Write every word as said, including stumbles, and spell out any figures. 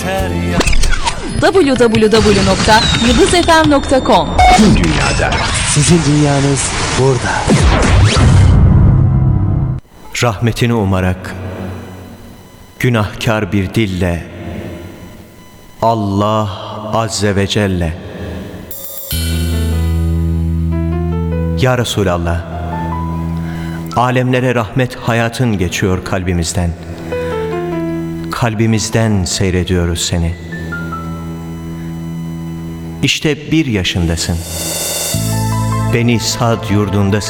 yeter ya. double-u double-u double-u nokta yıldız f m nokta com. Tüm dünyada. Sizin dünyanız burada. Rahmetini umarak günahkar bir dille Allah Azze ve Celle. Ya Resulallah, alemlere rahmet hayatın geçiyor kalbimizden. Kalbimizden seyrediyoruz seni. İşte bir yaşındasın. Beni Sad yurdundasın.